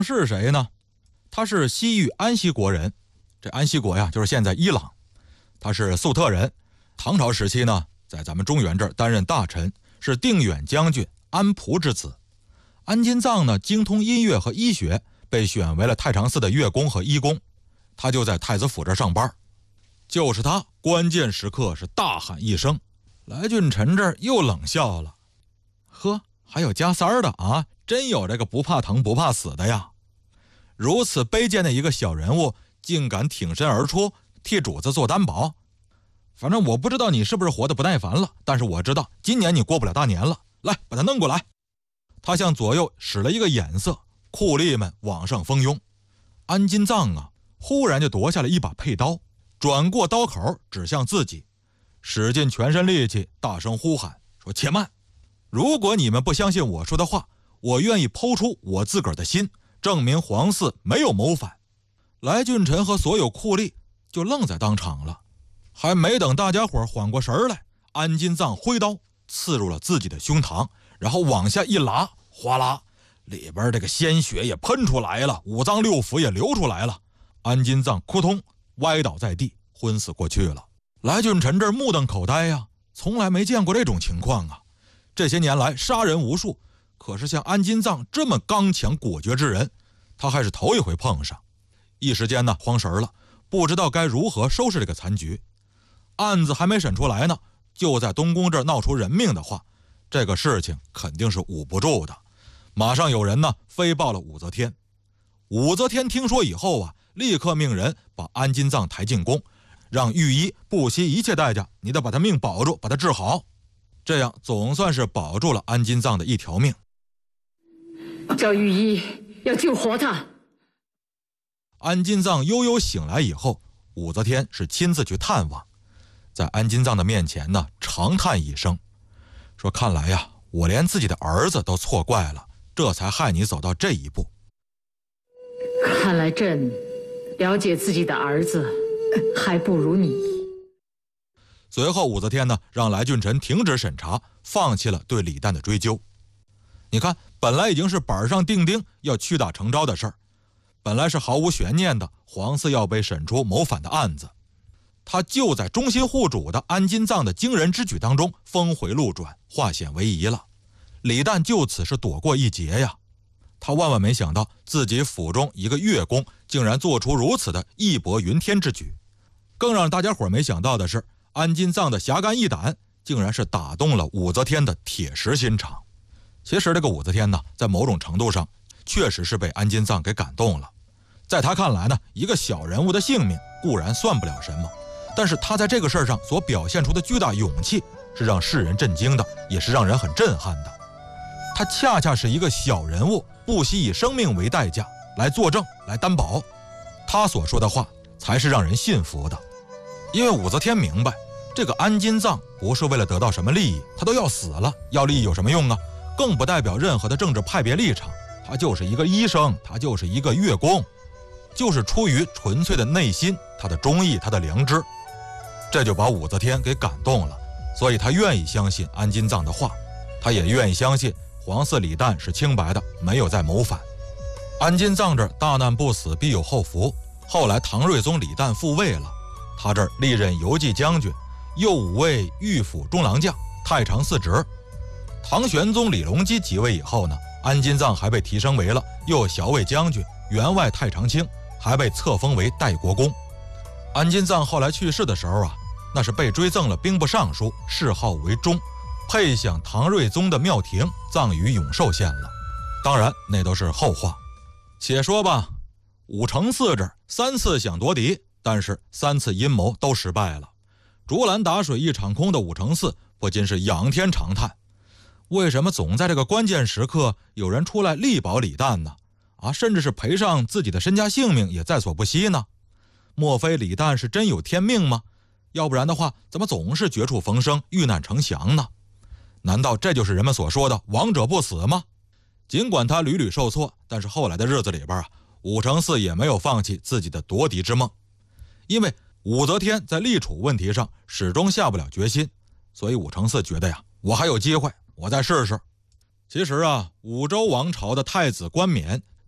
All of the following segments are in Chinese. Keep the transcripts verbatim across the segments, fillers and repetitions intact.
是谁呢？他是西域安息国人，这安息国呀，就是现在伊朗。他是粟特人，唐朝时期呢，在咱们中原这儿担任大臣，是定远将军安璞之子。安金藏呢，精通音乐和医学，被选为了太常寺的乐工和医工。他就在太子府这儿上班。就是他关键时刻是大喊一声，来俊臣这儿又冷笑了。呵，还有加三儿的啊，真有这个不怕疼不怕死的呀。如此卑贱的一个小人物，竟敢挺身而出，替主子做担保。反正我不知道你是不是活得不耐烦了，但是我知道今年你过不了大年了。来，把他弄过来。他向左右使了一个眼色，酷吏们往上蜂拥。安金藏啊，忽然就夺下了一把佩刀，转过刀口指向自己，使尽全身力气大声呼喊说：且慢！如果你们不相信我说的话，我愿意剖出我自个儿的心，证明皇嗣没有谋反。来俊臣和所有酷吏就愣在当场了。还没等大家伙缓过神来，安金藏挥刀刺入了自己的胸膛，然后往下一拉，哗啦，里边这个鲜血也喷出来了，五脏六腑也流出来了。安金藏扑通歪倒在地，昏死过去了。来俊臣这儿目瞪口呆呀、啊，从来没见过这种情况啊！这些年来杀人无数，可是像安金藏这么刚强果决之人，他还是头一回碰上。一时间呢，慌神了，不知道该如何收拾这个残局。案子还没审出来呢，就在东宫这儿闹出人命的话，这个事情肯定是捂不住的。马上有人呢飞报了武则天。武则天听说以后啊，立刻命人把安金藏抬进宫，让御医不惜一切代价，你得把他命保住，把他治好。这样总算是保住了安金藏的一条命。 叫御医要救活他。 安金藏悠悠醒来以后，武则天是亲自去探望，在安金藏的面前呢，长叹一声，说：看来呀，我连自己的儿子都错怪了，这才害你走到这一步。 看来朕了解自己的儿子还不如你。 随后武则天呢，让来俊臣停止审查，放弃了对李旦的追究。你看，本来已经是板上钉钉要屈打成招的事儿，本来是毫无悬念的皇嗣要被审出谋反的案子，他就在忠心护主的安金藏的惊人之举当中峰回路转，化险为夷了。李旦就此是躲过一劫呀。他万万没想到自己府中一个乐工竟然做出如此的义薄云天之举。更让大家伙没想到的是，安金藏的侠肝义胆竟然是打动了武则天的铁石心肠。其实这个武则天呢，在某种程度上确实是被安金藏给感动了。在他看来呢，一个小人物的性命固然算不了什么，但是他在这个事儿上所表现出的巨大勇气是让世人震惊的，也是让人很震撼的。他恰恰是一个小人物，不惜以生命为代价来作证，来担保，他所说的话才是让人信服的。因为武则天明白，这个安金藏不是为了得到什么利益，他都要死了，要利益有什么用啊？更不代表任何的政治派别立场，他就是一个医生，他就是一个乐工，就是出于纯粹的内心，他的忠义，他的良知。这就把武则天给感动了，所以他愿意相信安金藏的话，他也愿意相信皇嗣李旦是清白的，没有在谋反。安金藏这儿大难不死必有后福，后来唐睿宗李旦复位了，他这儿历任游骑将军，右武卫御府中郎将，太常寺职。唐玄宗李隆基即位以后呢，安金藏还被提升为了右校尉将军、员外太常卿，还被册封为代国公。安金藏后来去世的时候啊，那是被追赠了兵部尚书，谥号为忠，配享唐睿宗的庙庭，葬于永寿县了。当然那都是后话。且说吧，武承嗣这儿三次想夺嫡，但是三次阴谋都失败了，竹篮打水一场空的武承嗣不禁是仰天长叹，为什么总在这个关键时刻有人出来力保李旦呢？啊，甚至是赔上自己的身家性命也在所不惜呢？莫非李旦是真有天命吗？要不然的话，怎么总是绝处逢生，遇难成祥呢？难道这就是人们所说的亡者不死吗？尽管他屡屡受挫，但是后来的日子里边啊，武承嗣也没有放弃自己的夺嫡之梦。因为武则天在立储问题上始终下不了决心，所以武承嗣觉得呀，我还有机会，我再试试。其实啊，武周王朝的太子冠冕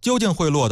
究竟会落到